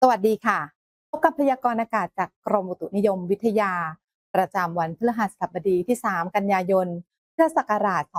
สวัสดีค่ะพบกับพยากรณ์อากาศจากกรมอุตุนิยมวิทยาประจำวันพฤหัสบดีที่ 3 กันยายน พุทธศักราช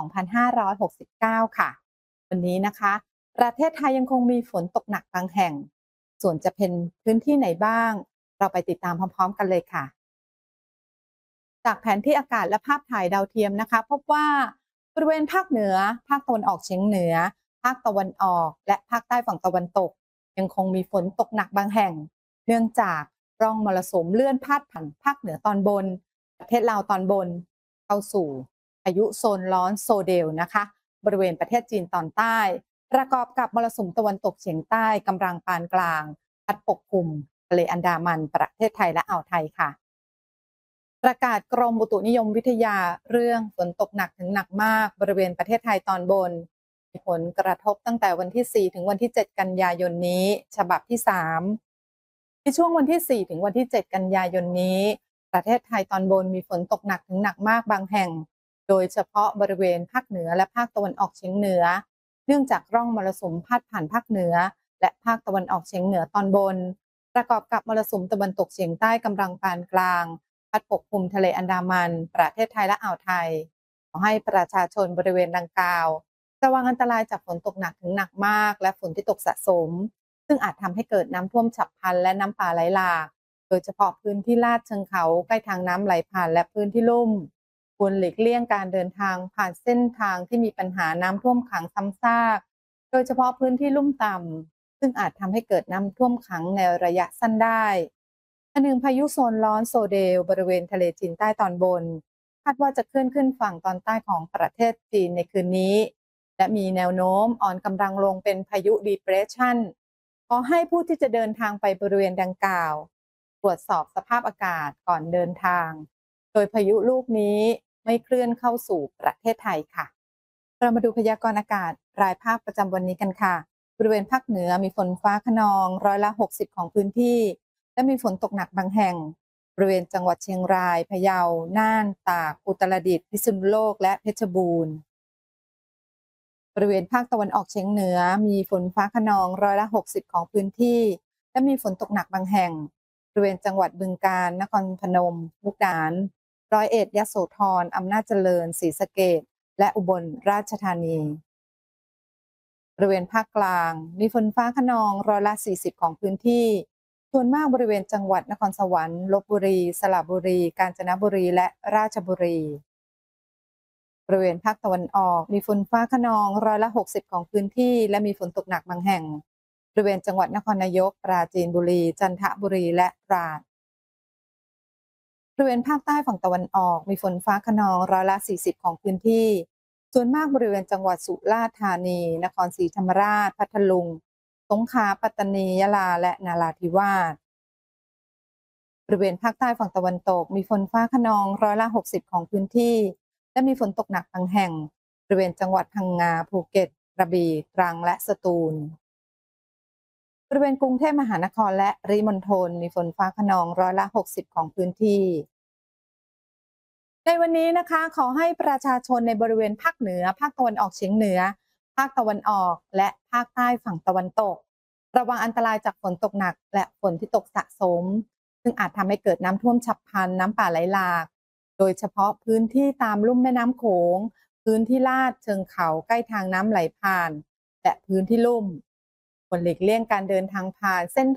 2569 ค่ะ วันนี้นะคะ ประเทศไทยยังคงมีฝนตกหนักบางแห่ง ส่วนจะเป็นพื้นที่ไหนบ้าง เราไปติดตามพร้อมๆกันเลยค่ะ จากแผนที่อากาศและภาพถ่ายดาวเทียมนะคะพบว่าบริเวณภาคเหนือภาคตะวันออกเฉียงเหนือภาคตะวันออกและภาคใต้ฝั่งตะวันตกยังคงมีฝนตกหนักบางแห่งเนื่องจากร่องมรสุมเลื่อนพาดผ่านภาคเหนือตอนบนประเทศลาวตอนบนเข้าสู่พายุโซนร้อนโซเดลนะคะบริเวณประเทศจีนตอนใต้ประกอบกับมรสุมตะวันตกเฉียงใต้กำลังปานกลางพัดปกคลุมทะเลอันดามันประเทศไทยและอ่าวไทยค่ะ ประกาศกรมอุตุนิยมวิทยาเรื่องฝนตกหนักถึงหนักมากบริเวณประเทศไทยตอนบนมีผลกระทบตั้งแต่วันที่ 4 ถึงวันที่ 7 กันยายนนี้ฉบับที่ 3ในช่วงวันที่ 4 ถึงวันที่ 7 กันยายนนี้ประเทศไทยตอนบนมีฝนตกหนักถึงหนักมากบางแห่งโดยเฉพาะบริเวณภาคเหนือและภาคตะวันออกเฉียงเหนือเนื่องจากร่องมรสุมพาดผ่านภาคเหนือและภาคตะวันออกเฉียงเหนือตอนบนประกอบกับมรสุมตะวันตกเฉียงใต้กำลังปานกลางพัดปกคลุมทะเลอันดามันประเทศไทยและอ่าวไทยขอให้ประชาชนบริเวณดังกล่าวระวังอันตรายจากฝนตกหนักถึงหนักมากและฝนที่ตกสะสมซึ่งอาจทำให้เกิดน้ำท่วมฉับพลันและน้ำป่าไหลหลากโดยเฉพาะพื้นที่ลาดเชิงเขาใกล้ทางน้ำไหลผ่านและพื้นที่ลุ่มควรหลีกเลี่ยงการเดินทางผ่านเส้นทางที่มีปัญหาน้ำท่วมขังซ้ำซากโดยเฉพาะพื้นที่ลุ่มต่ำซึ่งอาจทำให้เกิดน้ำท่วมขังในระยะสั้นได้อันหนึ่งพายุโซนร้อนโซเดลบริเวณทะเลจีนใต้ตอนบนคาดว่าจะเคลื่อนขึ้นฝั่งตอนใต้ของประเทศจีนในคืนนี้และมีแนวโน้มอ่อนกำลังลงเป็นพายุ Depression ขอให้ผู้ที่จะเดินทางไปบริเวณดังกล่าวตรวจสอบสภาพอากาศก่อนเดินทางโดยพายุลูกนี้ไม่เคลื่อนเข้าสู่ประเทศไทยค่ะเรามาดูพยากรณ์อากาศรายภาคประจำวันนี้กันค่ะบริเวณภาคเหนือมีฝนฟ้าคะนอง60%ของพื้นที่และมีฝนตกหนักบางแห่งบริเวณจังหวัดเชียงรายพะเยาน่านตากอุตรดิตถ์พิษณุโลกและเพชรบูรณ์บริเวณภาคตะวันออกเฉียงเหนือมีฝนฟ้าคะนอง60%ของพื้นที่และมีฝนตกหนักบางแห่งบริเวณจังหวัดบึงกาฬนครพนมมุกดาหารร้อยเอ็ดยโสธรอำนาจเจริญศรีสะเกษและอุบลราชธานีบริเวณภาคกลางมีฝนฟ้าคะนอง40%ของพื้นที่ส่วนมากบริเวณจังหวัดนครสวรรค์ลพบุรีสระบุรีกาญจนบุรีและราชบุรีบริเวณภาคตะวันออกมีฝนฟ้าคะนอง60%ของพื้นที่และมีฝนตกหนักบางแห่งบริเวณจังหวัดนครนายกปราจีนบุรีจันทบุรีและตราดบริเวณภาคใต้ฝั่งตะวันออกมีฝนฟ้าคะนอง40%ของพื้นที่ส่วนมากบริเวณจังหวัดสุราษฎร์ธานีนครศรีธรรมราชพัทลุงสงขลาปัตตานียะลาและนราธิวาสบริเวณภาคใต้ฝั่งตะวันตกมีฝนฟ้าคะนอง60%ของพื้นที่และมีฝนตกหนักบางแห่งบริเวณจังหวัดพังงาภูเก็ตกระบี่ตรังและสตูลบริเวณกรุงเทพมหานครและปริมณฑลมีฝนฟ้าคะนอง60%ของพื้นที่ในวันนี้นะคะขอให้ประชาชนในบริเวณภาคเหนือภาคตะวันออกเฉียงเหนือภาคตะวันออกและภาคใต้ฝั่งตะวันตกระวังอันตรายจากฝนตกหนักและฝนที่ตกสะสมซึ่งอาจทำให้เกิดน้ำท่วมฉับพลันน้ำป่าไหลหลากโดยเฉพาะพื้นที่ตามลุ่มแม่น้ำโขงพื้นที่ลาดเชิงเขาใกล้ทางน้ำไหลผ่านและพื้นที่ลุ่มควรหลีกเลี่ยงการเดินทางผ่านเส้น